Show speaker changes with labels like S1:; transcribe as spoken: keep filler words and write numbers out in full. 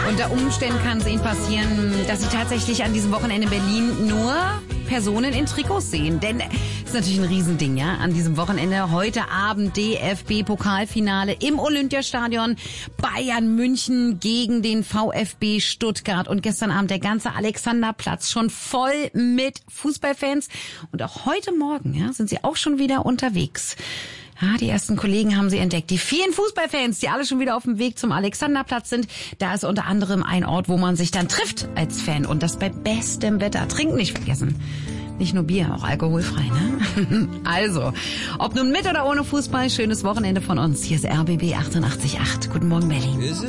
S1: Unter Umständen kann es Ihnen passieren, dass Sie tatsächlich an diesem Wochenende in Berlin nur Personen in Trikots sehen. Denn es ist natürlich ein Riesending, ja, an diesem Wochenende. Heute Abend D F B-Pokalfinale im Olympiastadion. Bayern München gegen den VfB Stuttgart. Und gestern Abend der ganze Alexanderplatz schon voll mit Fußballfans. Und auch heute Morgen, ja, sind sie auch schon wieder unterwegs. Ja, die ersten Kollegen haben sie entdeckt. Die vielen Fußballfans, die alle schon wieder auf dem Weg zum Alexanderplatz sind. Da ist unter anderem ein Ort, wo man sich dann trifft als Fan. Und das bei bestem Wetter. Trinken nicht vergessen. Nicht nur Bier, auch alkoholfrei, ne? Also, ob nun mit oder ohne Fußball, schönes Wochenende von uns. Hier ist R B B achtundachtzig Komma acht. Guten Morgen, Berlin.